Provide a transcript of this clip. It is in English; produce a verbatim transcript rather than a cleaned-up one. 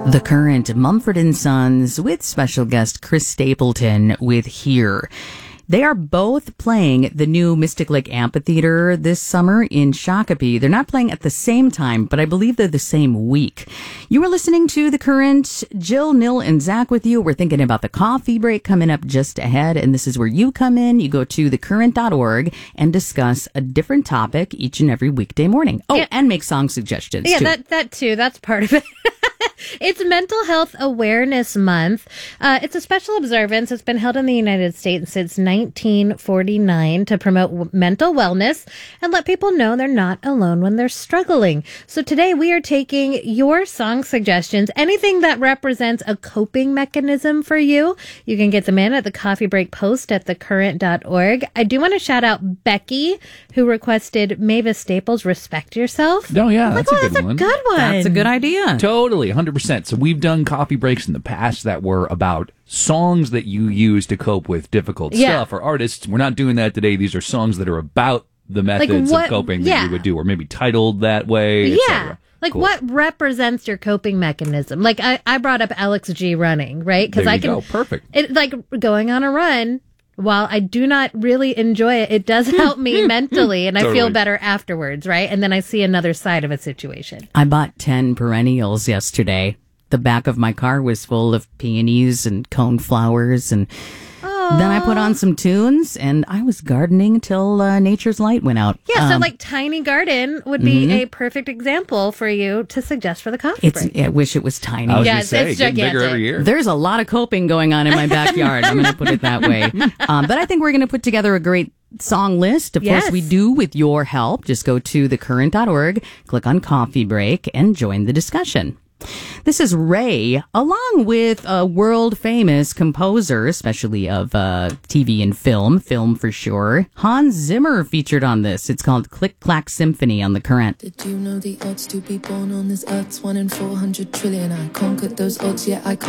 The Current, Mumford and Sons, with special guest Chris Stapleton with Here. They are both playing the new Mystic Lake Amphitheater this summer in Shakopee. They're not playing at the same time, but I believe they're the same week. You are listening to The Current. Jill, Nil, and Zach with you. We're thinking about the coffee break coming up just ahead, and this is where you come in. You go to the current dot org and discuss a different topic each and every weekday morning. Oh, yeah. And make song suggestions, Yeah, too. that, that too. That's part of it. It's Mental Health Awareness Month. Uh, it's a special observance. It's been held in the United States since nineteen forty-nine to promote w- mental wellness and let people know they're not alone when they're struggling. So today we are taking your song suggestions, anything that represents a coping mechanism for you. You can get them in at the Coffee Break post at the current dot org. I do want to shout out Becky, who requested Mavis Staples' Respect Yourself. Oh, yeah, I'm that's like, a oh, good that's one. a good one. That's a good idea. Totally, one hundred percent. So we've done coffee breaks in the past that were about songs that you use to cope with difficult Yeah. stuff, or artists. We're not doing that today. These are songs that are about the methods what- of coping yeah. that you would do, or maybe titled that way, et Yeah. cetera. Like Cool. what represents your coping mechanism? Like I, I brought up Alex G running, right? There I you can go. Perfect. It like going on a run. While I do not really enjoy it, it does help me mentally, and I feel Totally. better afterwards, right? And then I see another side of a situation. I bought ten perennials yesterday. The back of my car was full of peonies and cone flowers, and then I put on some tunes, and I was gardening till uh, nature's light went out. Yeah, so Um, like tiny garden would be Mm-hmm. a perfect example for you to suggest for the coffee it's. break. I wish it was tiny. I was Yeah, going it's- to say, it's getting bigger gigantic. every year. There's a lot of coping going on in my backyard. I'm going to put it that way. Um, but I think we're going to put together a great song list. Of Yes. course, we do with your help. Just go to the current dot org, click on Coffee Break, and join the discussion. This is Ray, along with a world-famous composer, especially of uh, T V and film, film for sure. Hans Zimmer featured on this. It's called Click Clack Symphony on The Current. Did you know the odds to be born on this earth's one in four hundred trillion? I conquered those odds, yeah, I